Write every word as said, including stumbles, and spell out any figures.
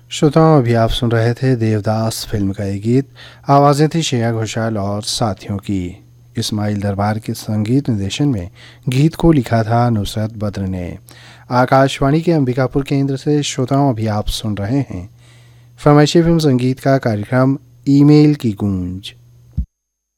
श्रोताओं, अभी आप सुन रहे थे देवदास फिल्म का ये गीत। आवाज़ें थी श्रेया घोषाल और साथियों की। इस्माइल दरबार के संगीत निर्देशन में गीत को लिखा था नुसरत बद्र ने। आकाशवाणी के अंबिकापुर केंद्र से श्रोताओं, अभी आप सुन रहे हैं फरमाइशी फिल्म संगीत का कार्यक्रम ईमेल की गूंज।